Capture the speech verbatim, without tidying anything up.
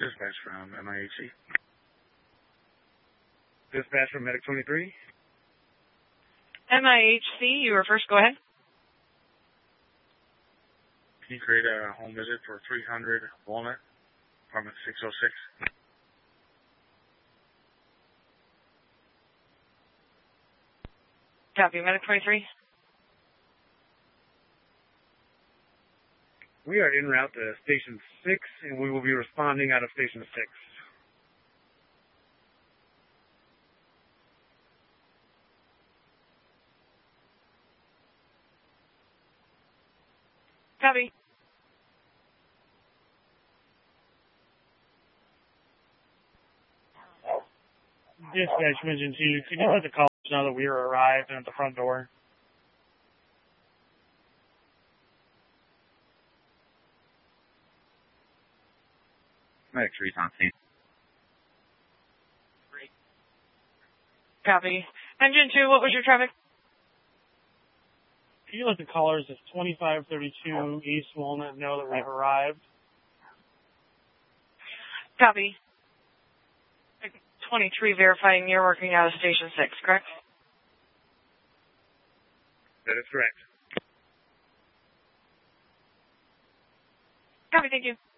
Dispatch from M I H C. Dispatch from Medic twenty-three. M I H C, you were first. Go ahead. Can you create a home visit for three hundred Walnut, apartment six oh six? Copy, Medic twenty-three. We are en route to Station six, and we will be responding out of Station six. Copy. Dispatch Engine two, could you let the callers know that we are arrived and at the front door? Medic three, on scene. Copy. Engine two, what was your traffic? Could you let the callers at twenty-five thirty-two East Walnut know that we've arrived? Copy. twenty-three, verifying you're working out of Station six, correct? That is correct. Copy, thank you.